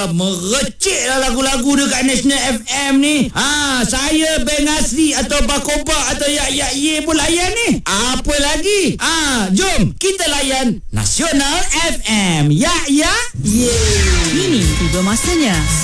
Merecik lah lagu-lagu dekat National FM ni. Saya Beng Asri atau Bakoba atau Yak Ye pun layan ni. Apa lagi? Jom kita layan Nasional FM. Yak Ye. Kini tiba masanya